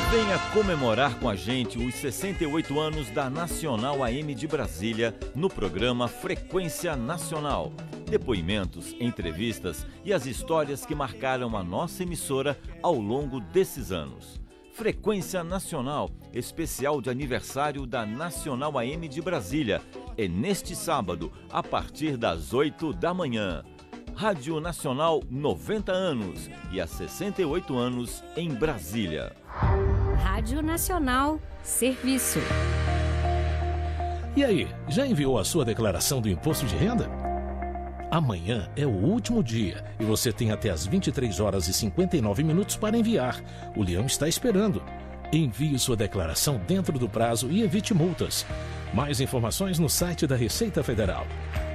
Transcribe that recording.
Venha comemorar com a gente os 68 anos da Nacional AM de Brasília no programa Frequência Nacional. Depoimentos, entrevistas e as histórias que marcaram a nossa emissora ao longo desses anos. Frequência Nacional, especial de aniversário da Nacional AM de Brasília, é neste sábado, a partir das 8 da manhã. Rádio Nacional 90 anos e há 68 anos em Brasília. Rádio Nacional, serviço. E aí, já enviou a sua declaração do imposto de renda? Amanhã é o último dia e você tem até as 23 horas e 59 minutos para enviar. O Leão está esperando. Envie sua declaração dentro do prazo e evite multas. Mais informações no site da Receita Federal.